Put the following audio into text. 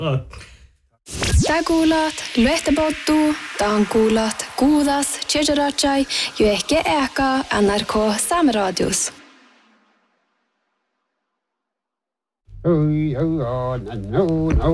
Tää kuulat, lyhtepottu, tahan kuulat, kuudas, tjejerachai, jo ehkä eka NRK Sameradius. Oh, no.